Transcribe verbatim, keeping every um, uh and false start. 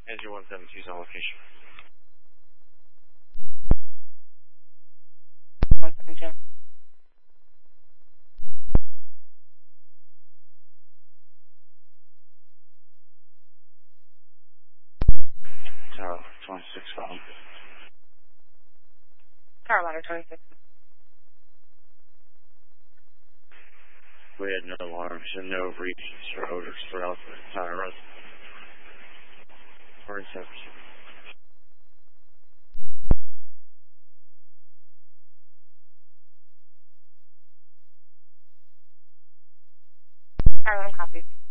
As your one seven two's on location. one seven two. Tower twenty-six phone. Tower ladder twenty-six. We had no alarms and no readings or odors throughout the entire run. forty-seven percent. Tower one copy.